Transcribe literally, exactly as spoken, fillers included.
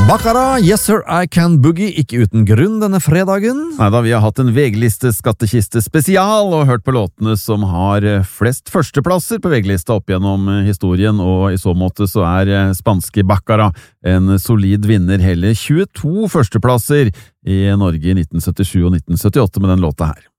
Baccara, Yes Sir I Can Boogie, ikke uten grunn denne fredagen. Neida, vi har hatt en VG-liste skattkiste spesial og hørt på låtene som har flest førsteplasser på VG-lista opp gjennom historien, og i så måte så er spanske Baccara en solid vinner, heller tjueto førsteplasser i Norge i nitten syttisju og nitten syttiåtte med den låta her.